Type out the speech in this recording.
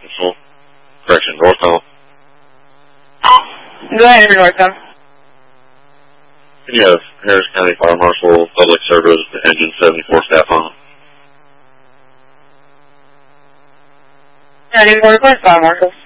Control. Correction, Northbound. Go ahead, Northbound. Can you have Harris County Fire Marshal, Public Service, Engine 74 staff on? 94 request, Fire Marshal.